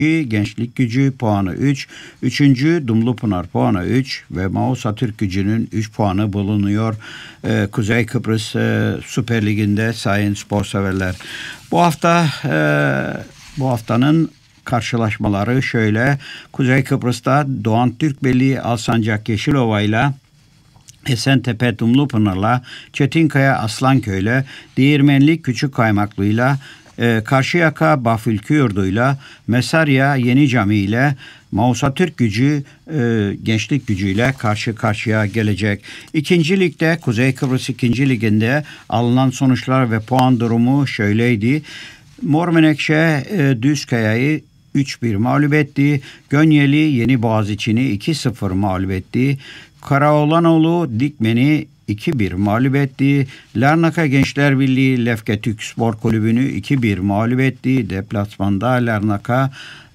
Gençlik Gücü puanı 3. 3. Dumlupınar puanı 3 ve Mausa Türkgücü'nün 3 puanı bulunuyor. Kuzey Kıbrıs Süper Ligi'nde sayın spor severler. Bu haftanın karşılaşmaları şöyle. Kuzey Kıbrıs'ta Doğan Türkbirliği Alsancak Yeşilova ile Esentepe Dumlupınar'la, Çetinkaya Aslanköy'le, Değirmenlik Küçükkaymaklı'yla, Karşıyaka Bafülkü Yurdu'yla, Mesarya Yeni Cami ile Mausa Türkgücü Gençlik Gücü'yle karşı karşıya gelecek. İkinci ligde Kuzey Kıbrıs 2. Ligi'nde alınan sonuçlar ve puan durumu şöyleydi. Mor Menekşe Düzkaya'yı 3-1 mağlup etti. Gönyeli Yeni Boğaziçi'ni 2-0 mağlup etti. Karaoğlanoğlu Dikmen'i 2-1 mağlup etti. Larnaka Gençler Birliği Lefke Türk Spor Kulübü'nü 2-1 mağlup etti. Deplasmanda Larnaka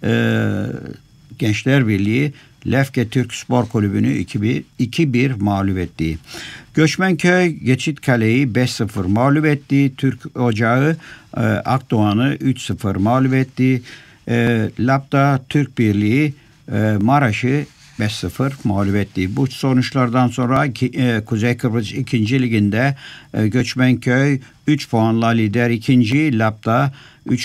Gençler Birliği Lefke Türk Spor Kulübü'nü 2-1 mağlup etti. Göçmenköy Geçitkale'yi 5-0 mağlup etti. Türk Ocağı Akdoğan'ı 3-0 mağlup etti. Lapta Türk Birliği Maraş'ı 5-0 mağlup etti. Bu sonuçlardan sonra Kuzey Kıbrıs 2. Ligi'nde Göçmenköy 3 puanla lider. 2. Lapta, 3.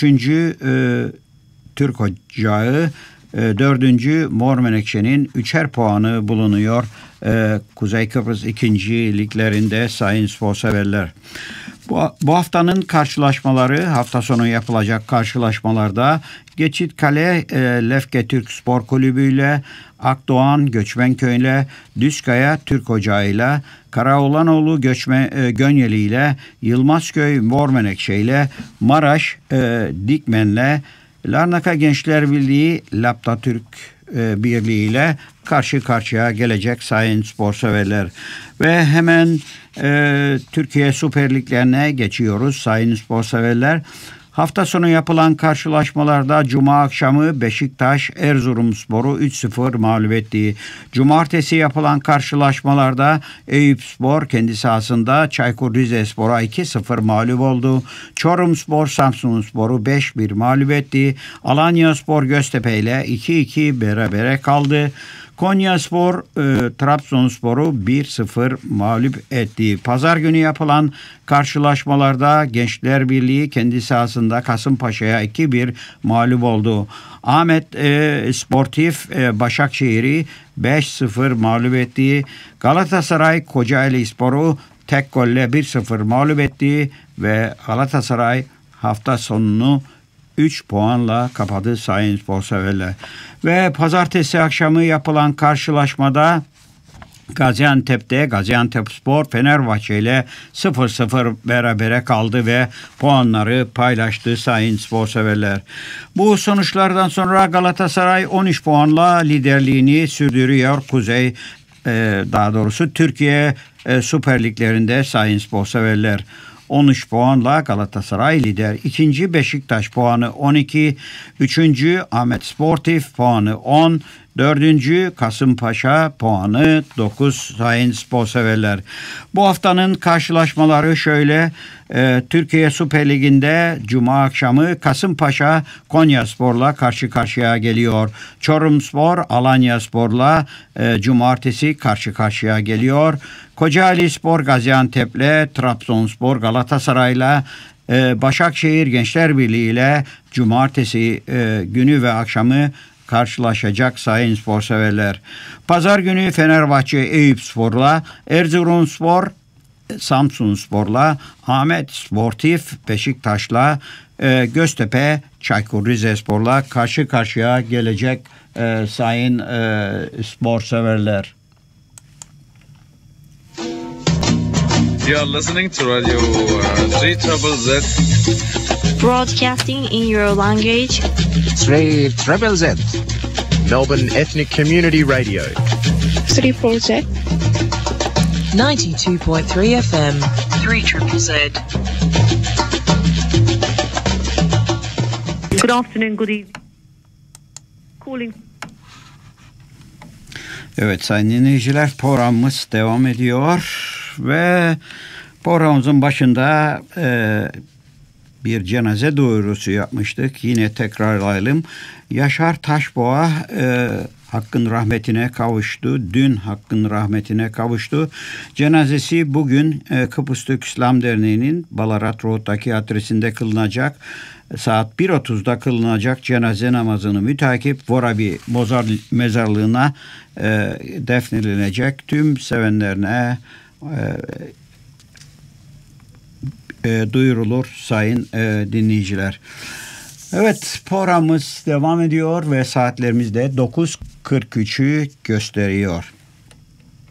Türk Ocağı, 4. Mor Menekşe'nin 3'er puanı bulunuyor. Kuzey Kıbrıs 2. liglerinde sayın spor severler. Bu haftanın karşılaşmaları, hafta sonu yapılacak karşılaşmalarda Geçitkale Lefke Türk Spor Kulübü ile, Akdoğan Göçmenköy ile, Düzkaya Türk Ocağı ile, Karaoğlanoğlu Gönyeli ile, Yılmazköy Mor Menekşe ile, Maraş Dikmen'le, Larnaka Gençler Birliği Lapta Türk Birliği ile karşı karşıya gelecek sayın spor severler. Ve hemen Türkiye Süper Liglerine geçiyoruz sayın spor severler. Hafta sonu yapılan karşılaşmalarda Cuma akşamı Beşiktaş Erzurumspor'u 3-0 mağlup etti. Cumartesi yapılan karşılaşmalarda Eyüpspor kendi sahasında Çaykur Rizespor'a 2-0 mağlup oldu. Çorumspor Samsunspor'u 5-1 mağlup etti. Alanyaspor Göztepe ile 2-2 berabere kaldı. Konyaspor Trabzonspor'u 1-0 mağlup etti. Pazar günü yapılan karşılaşmalarda Gençler Birliği kendi sahasında Kasımpaşa'ya 2-1 mağlup oldu. Ahmet Sportif Başakşehir'i 5-0 mağlup etti. Galatasaray Kocaelispor'u tek golle 1-0 mağlup etti ve Galatasaray hafta sonunu 3 puanla kapadı sayın spor severler. Ve pazartesi akşamı yapılan karşılaşmada Gaziantep'te Gaziantepspor Fenerbahçe ile 0-0 berabere kaldı ve puanları paylaştı sayın spor severler. Bu sonuçlardan sonra Galatasaray 13 puanla liderliğini sürdürüyor. Türkiye Süper Liglerinde sayın spor severler. 13 puanla Galatasaray lider. 2. Beşiktaş puanı 12. 3. Ahmet Sportif puanı 10. 4. Kasımpaşa puanı 9 sayın spor severler. Bu haftanın karşılaşmaları şöyle. Türkiye Süper Ligi'nde Cuma akşamı Kasımpaşa Konyaspor'la karşı karşıya geliyor. Çorumspor Alanyaspor'la cumartesi karşı karşıya geliyor. Kocaelispor Gaziantep'le, Trabzonspor Galatasaray'la, Başakşehir Gençler Birliği ile cumartesi günü ve akşamı karşılaşacak sayın spor severler. Pazar günü Fenerbahçe Eyüpspor'la, Erzurumspor Samsunspor'la, Ahmet Sportif Beşiktaş'la, Göztepe Çaykur Rizespor'la karşı karşıya gelecek sayın spor severler. You are listening to Radio 3ZZZ. Broadcasting in your language. 3ZZZ. Melbourne Ethnic Community Radio. 3ZZZ. 92.3 FM. 3ZZZ. Good afternoon, good evening. Calling. Evet sayın dinleyiciler, programımız devam ediyor ve programımızın başında bir cenaze duyurusu yapmıştık. Yine tekrarlayalım. Yaşar Taşboğa Hakk'ın rahmetine kavuştu. Dün Hakk'ın rahmetine kavuştu. Cenazesi bugün Kıbrıs Türk İslam Derneği'nin Ballarat Road'daki adresinde kılınacak. Saat 1.30'da kılınacak cenaze namazını mütakip Vorabi mezarlığına defnedilecek. Tüm sevenlerine duyurulur sayın dinleyiciler. Evet, programımız devam ediyor ve saatlerimiz de 9.43'ü gösteriyor.